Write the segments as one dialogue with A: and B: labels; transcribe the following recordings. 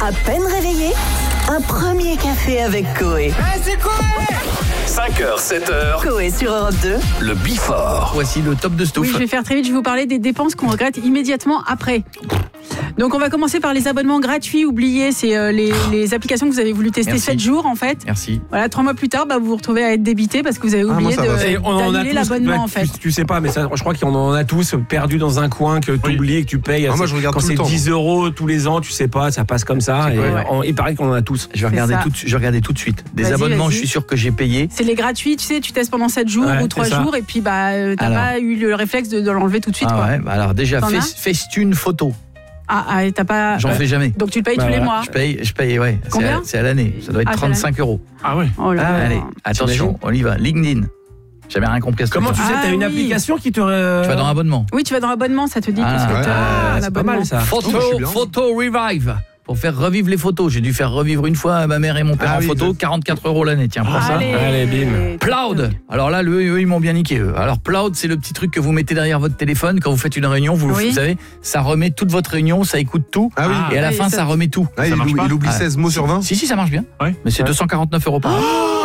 A: À peine réveillé, un premier café avec Coé.
B: C'est Coé
C: 5h, 7h,
A: Coé sur Europe 2.
C: le Before.
D: Voici le top de Stouff.
E: Oui, je vais faire très vite. Je vais vous parler des dépenses qu'on regrette immédiatement après. Donc, on va commencer par les abonnements gratuits oubliés. C'est les applications que vous avez voulu tester
D: Merci.
E: 7 jours, en fait.
D: Merci.
E: Voilà, 3 mois plus tard, vous vous retrouvez à être débité parce que vous avez oublié d'annuler l'abonnement, en fait.
F: Tu sais pas, mais ça, je crois qu'on en a tous perdu dans un coin que tu oublies et que tu payes.
G: Moi, je regarde
F: quand
G: tout
F: c'est
G: le temps.
F: 10 € tous les ans, tu sais pas, ça passe comme ça.
D: C'est
F: Et
D: vrai,
F: il paraît qu'on en a tous.
D: Je vais regarder
E: ça.
D: je vais regarder tout de suite. Des
E: Vas-y,
D: abonnements,
E: vas-y.
D: je suis sûr que j'ai payé.
E: C'est les gratuits, tu sais, tu testes pendant 7 jours
F: Ouais,
E: ou 3
F: c'est ça.
E: jours et puis t'as
D: Alors.
E: pas eu le réflexe de l'enlever tout de suite.
D: Ah
E: quoi.
D: ouais, alors déjà,
E: T'en as
D: Facetune photo.
E: Et t'as pas.
D: J'en fais jamais.
E: Donc tu le payes
F: Bah,
E: tous les
F: voilà.
E: mois.
D: Je paye, ouais.
E: Combien
D: C'est à l'année. Ça doit être
E: Ah, c'est à
D: 35 €.
F: Ah ouais.
E: Oh là là.
D: Allez, attention, on y va. LinkedIn. J'avais rien compris à ce
F: Comment
D: truc.
F: tu sais,
E: Ah
F: t'as une
E: oui.
F: application qui te.
D: Tu vas dans abonnement.
E: Oui, tu vas dans l'abonnement, ça te dit
D: Ah,
E: tout ce que
G: ouais.
E: t'as. un
F: c'est pas
E: abonnement.
F: mal ça.
D: Photo,
G: je suis bien.
D: photo revive. Pour faire revivre les photos. J'ai dû faire revivre une fois ma mère et mon père
G: Ah
D: en
G: oui,
D: photo. 44 € l'année. Tiens, prends ça.
F: Allez, bim.
D: Ploud. Alors là, eux, ils m'ont bien niqué. Eux. Alors Ploud, c'est le petit truc que vous mettez derrière votre téléphone quand vous faites une réunion. Vous
E: Oui.
D: savez, ça remet toute votre réunion, ça écoute tout.
G: Ah oui.
D: Et à la
E: Oui,
D: fin,
E: ça-
D: ça remet tout.
G: Ah, il oublie
D: Ah.
G: 16 mots sur 20.
D: Si, ça marche bien.
F: Ouais.
D: Mais c'est 249 € par an.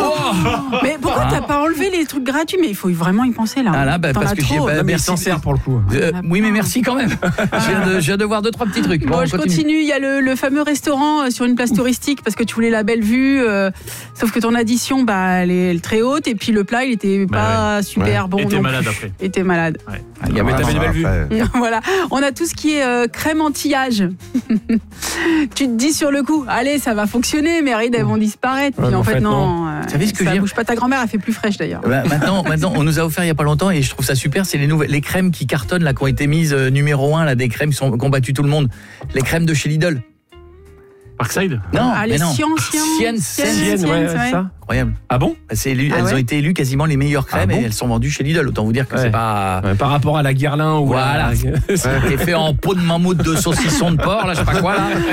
E: Mais pourquoi t'as pas enlevé les trucs gratuits? Mais il faut vraiment y penser là.
D: Ah là,
E: T'en
D: parce
E: as
D: que j'ai
E: trop.
D: pas-
F: Non, mais il
D: merci.
F: s'en sert pour le coup.
D: Oui, mais merci quand même. Je viens de voir 2-3 petits trucs.
E: Bon,
D: on
E: je continue. Il y a le fameux restaurant sur une place touristique parce que tu voulais la belle vue. Sauf que ton addition, elle est très haute. Et puis le plat, il était pas super bon.
B: Et t'es
E: non
B: malade
E: plus.
B: après.
E: Et t'es malade.
D: Il y a
F: mais
D: pas-
F: t'avais des belles vues.
E: Voilà. On a tout ce qui est crème anti-âge. Tu te dis sur le coup, allez, ça va fonctionner, mes rides, elles vont disparaître.
F: Ouais,
E: Puis
F: mais
E: en
F: en
E: fait,
F: fait,
E: non.
D: Vous savez ce que je
E: ça
D: veux dire
E: bouge pas. Ta grand-mère, elle fait plus fraîche d'ailleurs.
D: Maintenant, on nous a offert il y a pas longtemps et je trouve ça super, c'est les crèmes qui cartonnent là, qui ont été mises numéro 1 là, des crèmes qui ont battu tout le monde. Les crèmes de chez Lidl.
B: Parkside
D: Non,
E: Ah,
D: mais
E: les
D: non.
E: Sienne,
F: Sienne, ouais, c'est ça.
D: Incroyable.
F: Ah bon?
D: Elles
E: Ah
D: ont
E: ouais
D: été élues quasiment les meilleures crèmes
F: Ah bon
D: et elles sont vendues chez Lidl. Autant vous dire que
F: Ouais.
D: c'est pas.
F: Par rapport à la Guerlain ou
D: Voilà.
F: la-
D: C'est fait en peau de mammouth de saucisson de porc, là, je sais pas quoi là.